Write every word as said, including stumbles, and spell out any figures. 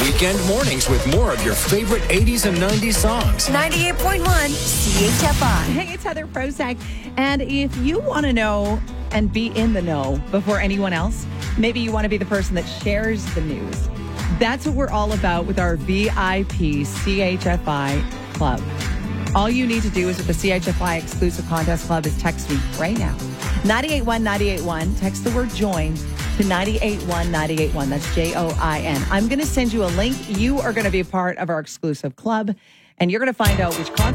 Weekend mornings with more of your favorite eighties and nineties songs. ninety-eight point one C H F I. Hey, it's Heather Prozac. And if you want to know and be in the know before anyone else, maybe you want to be the person that shares the news. That's what we're all about with our V I P C H F I Club. All you need to do is with the C H F I Exclusive Contest Club is text me right now. nine eight one nine eight one. Text the word join to nine eight one nine eight one. That's J O I N. I'm going to send you a link. You are going to be a part of our exclusive club, and you're going to find out which contest